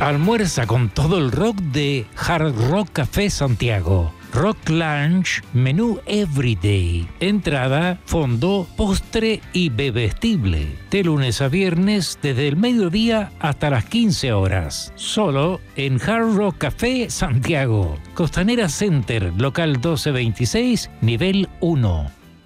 Almuerza con todo el rock de Hard Rock Café Santiago. Rock Lunch, menú Everyday. Entrada, fondo, postre y bebestible. De lunes a viernes, desde el mediodía hasta las 15 horas. Solo en Hard Rock Café Santiago. Costanera Center, local 1226, nivel 1.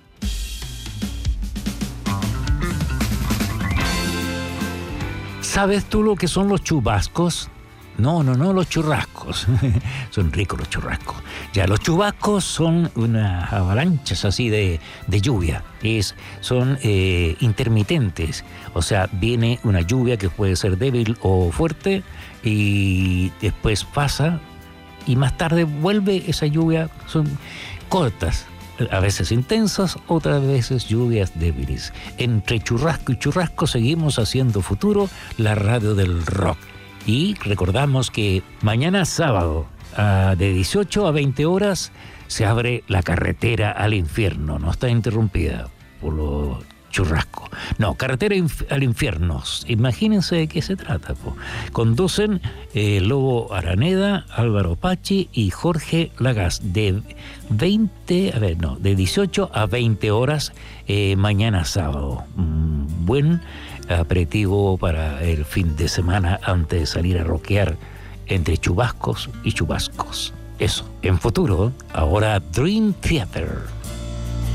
¿Sabes tú lo que son los chubascos? No, los churrascos. Son ricos los churrascos. Ya, los chubascos son unas avalanchas así de lluvia. Son intermitentes. O sea, viene una lluvia que puede ser débil o fuerte y después pasa y más tarde vuelve esa lluvia. Son cortas, a veces intensas, otras veces lluvias débiles. Entre churrasco y churrasco seguimos haciendo futuro, la radio del rock. Y recordamos que mañana sábado, de 18 a 20 horas, se abre la carretera al infierno. No está interrumpida por los churrascos. No, carretera al infierno. Imagínense de qué se trata. Conducen Lobo Araneda, Álvaro Pachi y Jorge Lagas. De 18 a 20 horas mañana sábado. Buen aperitivo para el fin de semana antes de salir a rockear entre chubascos y chubascos. Eso, en futuro, ahora Dream Theater.